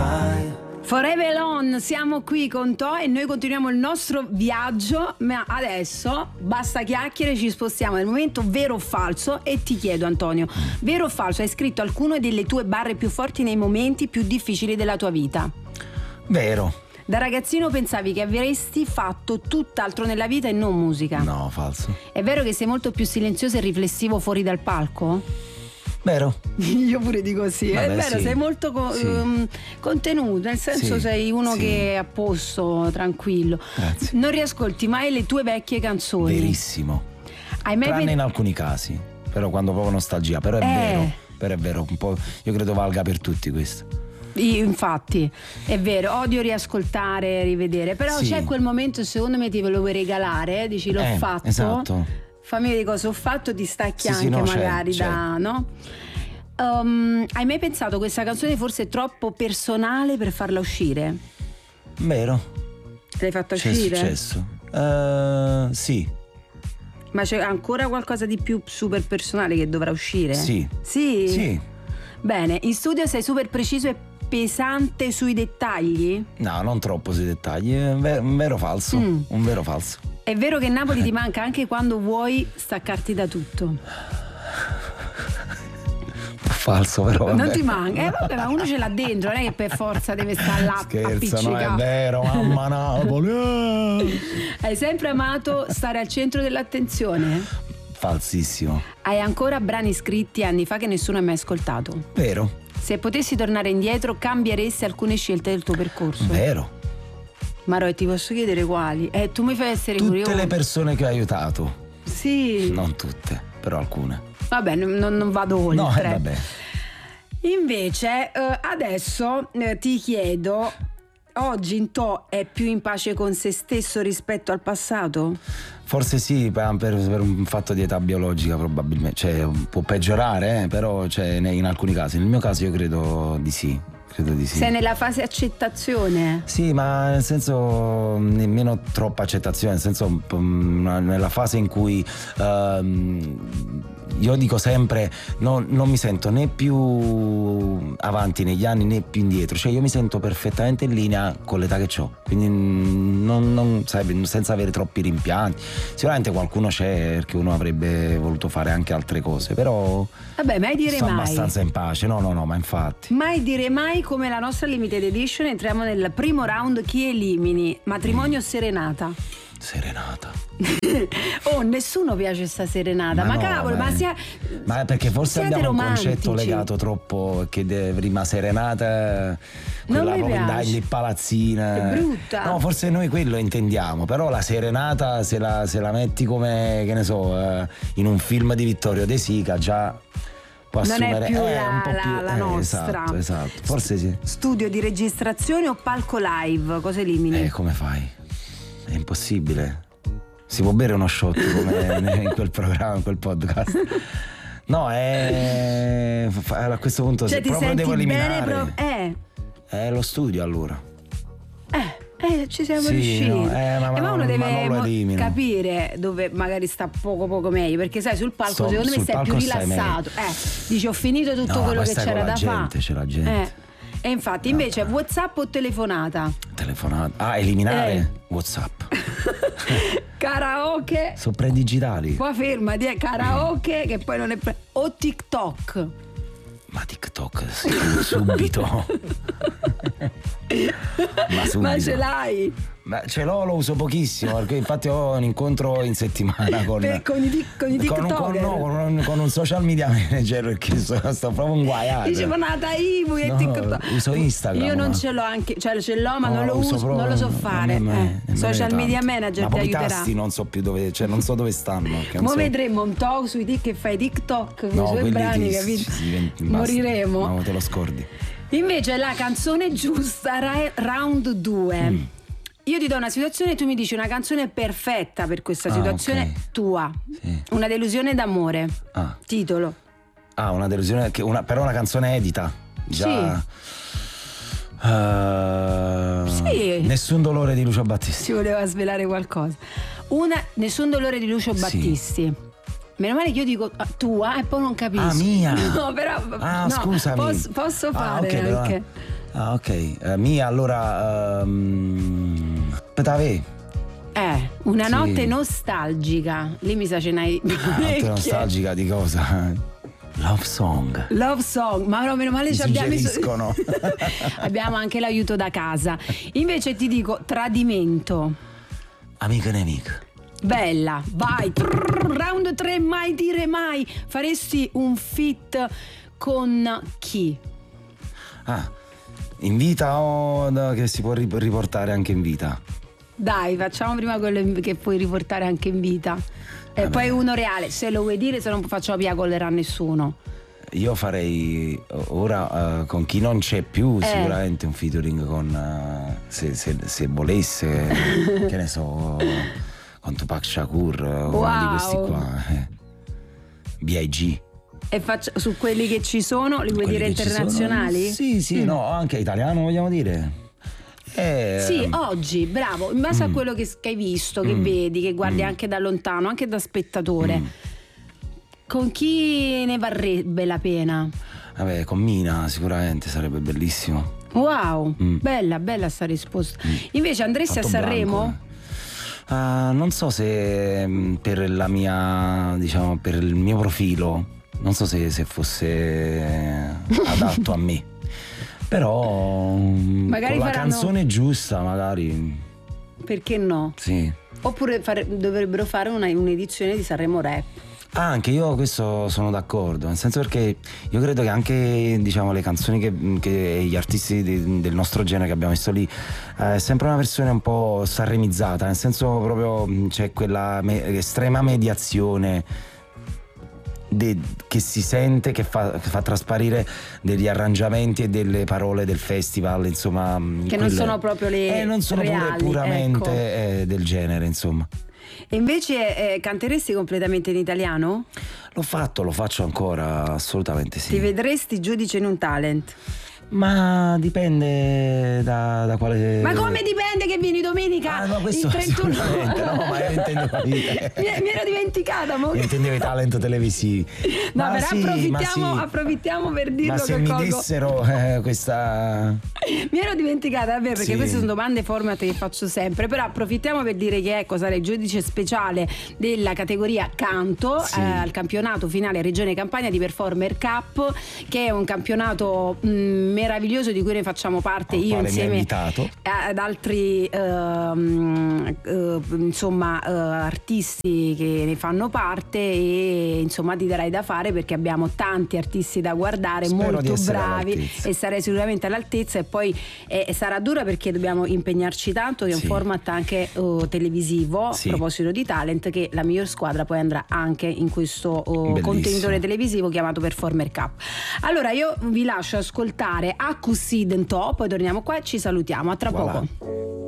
stai. Forever On, siamo qui con To e noi continuiamo il nostro viaggio, ma adesso basta chiacchiere, ci spostiamo nel momento vero o falso e ti chiedo, Antonio, vero o falso, hai scritto alcune delle tue barre più forti nei momenti più difficili della tua vita? Vero. Da ragazzino pensavi che avresti fatto tutt'altro nella vita e non musica? No, falso. È vero che sei molto più silenzioso e riflessivo fuori dal palco? Vero. Io pure dico sì. Vabbè, è vero, sì. sei molto contenuto, nel senso Sì, sei uno sì. che è a posto, tranquillo. Grazie. Non riascolti mai le tue vecchie canzoni? Verissimo. Hai mai Tranne in alcuni casi, però quando proprio nostalgia, però è vero. Però è vero, un po', io credo valga per tutti questo. Infatti, è vero, odio riascoltare, rivedere, però Sì. c'è quel momento, secondo me, ti ve lo vuoi regalare, dici l'ho fatto. Esatto. Fammi vedere cosa ho fatto, ti stacchi Sì, anche sì, no, magari c'è. da, no? Hai mai pensato questa canzone forse è troppo personale per farla uscire? Vero. L'hai fatta C'è uscire? successo. Sì. Ma c'è ancora qualcosa di più super personale che dovrà uscire? Sì. Sì? Sì. Bene, in studio sei super preciso e pesante sui dettagli? No, non troppo sui dettagli. È un vero falso. Un vero falso. È vero che Napoli ti manca anche quando vuoi staccarti da tutto? Falso, però. Vabbè. Non ti manca? Vabbè, ma uno ce l'ha dentro, non è che per forza deve stare là Scherzo, no, è appiccicato. vero, mamma Napoli. Hai sempre amato stare al centro dell'attenzione? Falsissimo. Hai ancora brani scritti anni fa che nessuno ha mai ascoltato? Vero. Se potessi tornare indietro, cambieresti alcune scelte del tuo percorso? Vero. Maro, ti posso chiedere quali? Tu mi fai essere Tutte curioso. le persone che ho aiutato. Sì. Non tutte, però alcune. Vabbè, non vado oltre. No, vabbè. Invece, adesso ti chiedo, oggi in To è più in pace con se stesso rispetto al passato? Forse sì, per un fatto di età biologica probabilmente. Cioè, può peggiorare, però in alcuni casi. Nel mio caso io credo di sì. Credo di sì. Sei nella fase accettazione? Sì, ma nel senso nemmeno troppa accettazione, nel senso nella fase in cui io dico sempre non mi sento né più avanti negli anni né più indietro, cioè io mi sento perfettamente in linea con l'età che ho, quindi non sai, senza avere troppi rimpianti. Sicuramente qualcuno c'è perché uno avrebbe voluto fare anche altre cose, però Vabbè, mai dire sto mai. abbastanza in pace. No, ma infatti. Mai dire mai, come la nostra limited edition. Entriamo nel primo round. Chi elimini? Matrimonio o serenata? Serenata. Oh, nessuno piace sta serenata. Ma no, cavolo, ma sia. Ma perché forse siate abbiamo romantici. un concetto legato troppo che prima serenata Non quella mi proprio piace. in palazzina. È brutta. No, forse noi quello intendiamo, però la serenata se la metti come, che ne so, in un film di Vittorio De Sica già può Non è assumere più un po' più la nostra. Esatto, forse sì. Studio di registrazione o palco live? Cosa elimini? Come fai? È impossibile. Si può bere uno shot come in quel programma, in quel podcast. No, a questo punto Cioè, se ti proprio senti devo eliminare bene è lo studio allora. Ci siamo Sì, riusciti. no, ma uno non deve lo elimino. capire dove magari sta poco meglio, perché sai, sul palco secondo me sul sei più palco stai rilassato. Dici ho finito tutto No, quello poi che stai c'era con la da gente, fare. c'è la gente. E infatti, invece, WhatsApp o telefonata? Telefonata. Eliminare WhatsApp. Karaoke. Sono predigitali. Qua fermati, karaoke che poi non è o TikTok. Ma TikTok subito. Ma subito. Ma ce l'hai? Ma ce l'ho, lo uso pochissimo perché infatti ho un incontro in settimana con i TikToker. con un social media manager perché sto proprio inguaiato. Dicevo nata Ivo e TikTok. Uso Instagram. Io non ce l'ho anche, cioè ce l'ho ma non lo uso, proprio, non lo so fare. Social media manager ma ti poi i aiuterà. tasti non so più dove, cioè non so dove stanno. Mo vedremo un talk sui che fai TikTok con i suoi brani, capito? Moriremo. No, te lo scordi. Invece la canzone giusta, round 2. Io ti do una situazione e tu mi dici una canzone perfetta per questa situazione tua. Sì. Una delusione d'amore. Titolo. Una delusione però una canzone edita. Già. Sì. Nessun dolore di Lucio Battisti. Si voleva svelare qualcosa. Nessun dolore di Lucio Battisti. Meno male che io dico tua e poi non capisco. Mia. No, però scusami. Posso fare okay, anche. Ah, ok. Mia, allora. Petave. Una Sì. notte nostalgica. Lì mi sa ce n'hai Notte parecchie. nostalgica di cosa? Love song. Love song, ma no, meno male Mi ci abbiamo suggeriscono. abbiamo anche l'aiuto da casa. Invece ti dico tradimento. Amica e nemica. Bella, vai. Round 3, mai dire mai. Faresti un feat con chi? In vita o che si può riportare anche in vita? Dai, facciamo prima quello che puoi riportare anche in vita. E poi uno reale, se lo vuoi dire, se non faccio la via collerà nessuno. Io farei ora con chi non c'è più sicuramente un featuring con se volesse che ne so, con Tupac Shakur o uno di questi qua, B.I.G. E su quelli che ci sono, li vuoi Quelli dire che ci internazionali? sono, sì, no, anche italiano vogliamo dire. Sì, oggi, bravo, in base a quello che hai visto, che vedi, che guardi anche da lontano, anche da spettatore, con chi ne varrebbe la pena? Vabbè, con Mina sicuramente sarebbe bellissimo. Wow, bella sta risposta. Invece andresti a Fatto Sanremo? blanco, non so se per la mia, diciamo, per il mio profilo, non so se fosse adatto a me. Però Magari con la faranno- canzone giusta, magari. Perché no? Sì. Oppure dovrebbero fare un'edizione di Sanremo Rap. Anche io questo sono d'accordo, nel senso perché io credo che anche, diciamo, le canzoni che gli artisti del nostro genere che abbiamo visto lì è sempre una versione un po' sanremizzata, nel senso proprio c'è quella estrema mediazione che si sente, che fa trasparire degli arrangiamenti e delle parole del festival, insomma, Che non sono proprio le non sono reali, puramente ecco. del genere, insomma. E invece canteresti completamente in italiano? L'ho fatto, lo faccio ancora, assolutamente sì. Ti vedresti giudice in un talent? Ma dipende da quale. Ma come dipende che vieni domenica? No, questo il 31? assolutamente, no, ma io intendo mi ero dimenticata. Io intendevo i talent televisivi. No, Ma però sì, approfittiamo per dirlo. ma se che mi colgo. dessero questa. Mi ero dimenticata, davvero, perché Sì. queste sono domande format che faccio sempre. Però approfittiamo per dire che sarei giudice speciale della categoria canto Sì. al campionato finale Regione Campania di Performer Cup, che è un campionato meraviglioso di cui ne facciamo parte Al io quale mi ha insieme invitato. ad altri artisti che ne fanno parte, e insomma ti darai da fare perché abbiamo tanti artisti da guardare. Spero di molto essere bravi, all'altezza. e sarei sicuramente all'altezza. E poi sarà dura perché dobbiamo impegnarci tanto, che è un Sì. format anche televisivo. Sì. A proposito di talent, che la miglior squadra poi andrà anche in questo Bellissimo. contenitore televisivo chiamato Performer Cup. Allora io vi lascio ascoltare A Cussi Dentò, poi torniamo qua e ci salutiamo. A tra Voilà. poco.